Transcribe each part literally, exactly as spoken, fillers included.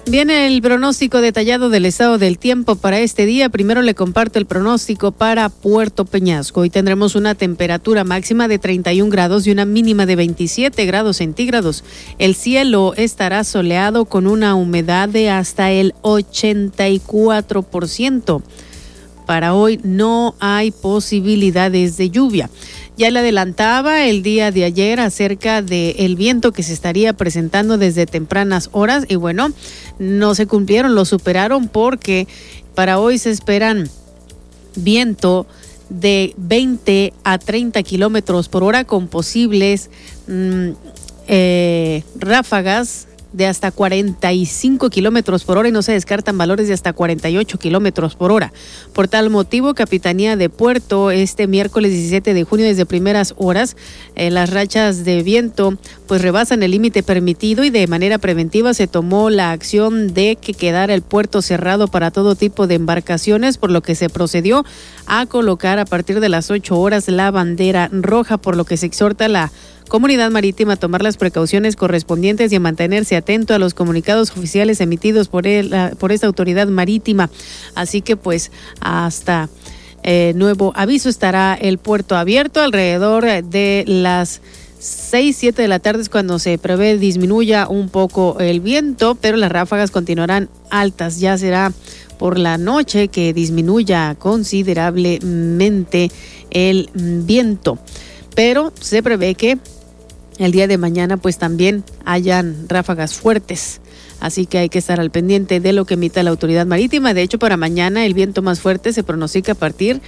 Viene el pronóstico detallado del estado del tiempo para este día. Primero le comparto el pronóstico para Puerto Peñasco. Hoy tendremos una temperatura máxima de treinta y un grados y una mínima de veintisiete grados centígrados. El cielo estará soleado con una humedad de hasta el ochenta y cuatro por ciento. Para hoy no hay posibilidades de lluvia. Ya le adelantaba el día de ayer acerca del viento que se estaría presentando desde tempranas horas y bueno, no se cumplieron, lo superaron porque para hoy se esperan viento de veinte a treinta kilómetros por hora con posibles mmm, eh, ráfagas de hasta cuarenta y cinco kilómetros por hora y no se descartan valores de hasta cuarenta y ocho kilómetros por hora. Por tal motivo, Capitanía de Puerto, este miércoles diecisiete de junio, desde primeras horas, eh, las rachas de viento pues rebasan el límite permitido y de manera preventiva se tomó la acción de que quedara el puerto cerrado para todo tipo de embarcaciones, por lo que se procedió a colocar a partir de las ocho horas la bandera roja, por lo que se exhorta a la Comunidad Marítima a tomar las precauciones correspondientes y a mantenerse atento a los comunicados oficiales emitidos por, el, por esta autoridad marítima. Así que pues hasta eh, nuevo aviso estará el puerto abierto alrededor de las seis, siete de la tarde es cuando se prevé disminuya un poco el viento, pero las ráfagas continuarán altas. Ya será por la noche que disminuya considerablemente el viento, pero se prevé que el día de mañana pues también hayan ráfagas fuertes, así que hay que estar al pendiente de lo que emita la autoridad marítima. De hecho, para mañana el viento más fuerte se pronostica a partir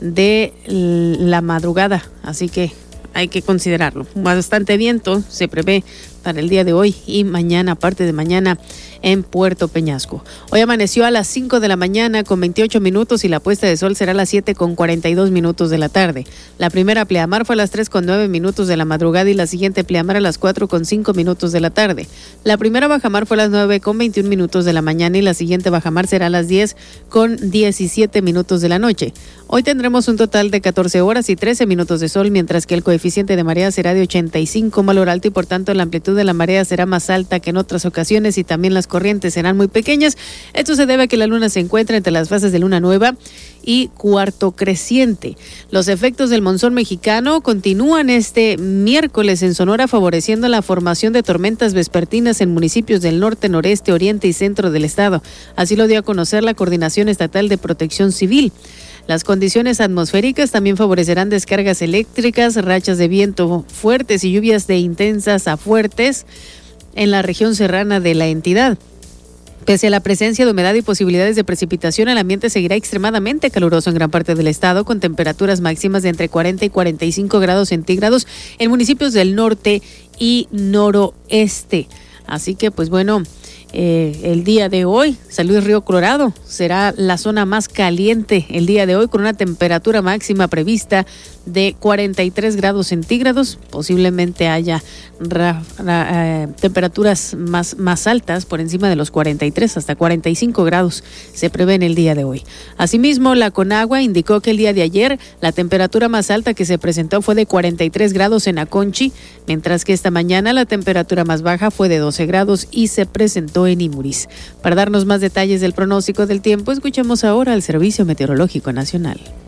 de la madrugada, así que hay que considerarlo. Bastante viento se prevé para el día de hoy y mañana, aparte de mañana, en Puerto Peñasco. Hoy amaneció a las cinco de la mañana con veintiocho minutos y la puesta de sol será a las siete con cuarenta y dos minutos de la tarde. La primera pleamar fue a las tres con nueve minutos de la madrugada y la siguiente pleamar a las cuatro con cinco minutos de la tarde. La primera bajamar fue a las nueve con veintiún minutos de la mañana y la siguiente bajamar será a las diez con diecisiete minutos de la noche. Hoy tendremos un total de catorce horas y trece minutos de sol, mientras que el coeficiente de marea será de ochenta y cinco, valor alto, y por tanto la amplitud de la marea será más alta que en otras ocasiones y también las corrientes serán muy pequeñas. Esto se debe a que la luna se encuentra entre las fases de luna nueva y cuarto creciente. Los efectos del monzón mexicano continúan este miércoles en Sonora, favoreciendo la formación de tormentas vespertinas en municipios del norte, noreste, oriente y centro del estado. Así lo dio a conocer la Coordinación Estatal de Protección Civil. Las condiciones atmosféricas también favorecerán descargas eléctricas, rachas de viento fuertes y lluvias de intensas a fuertes en la región serrana de la entidad. Pese a la presencia de humedad y posibilidades de precipitación, el ambiente seguirá extremadamente caluroso en gran parte del estado, con temperaturas máximas de entre cuarenta y cuarenta y cinco grados centígrados en municipios del norte y noroeste. Así que, pues bueno, eh, el día de hoy, San Luis Río Colorado será la zona más caliente el día de hoy, con una temperatura máxima prevista de cuarenta y tres grados centígrados. Posiblemente haya ra, ra, eh, temperaturas más, más altas, por encima de los cuarenta y tres, hasta cuarenta y cinco grados se prevé en el día de hoy. Asimismo, la Conagua indicó que el día de ayer la temperatura más alta que se presentó fue de cuarenta y tres grados en Aconchi, mientras que esta mañana la temperatura más baja fue de doce grados y se presentó en Imuris. Para darnos más detalles del pronóstico del tiempo, escuchemos ahora al Servicio Meteorológico Nacional.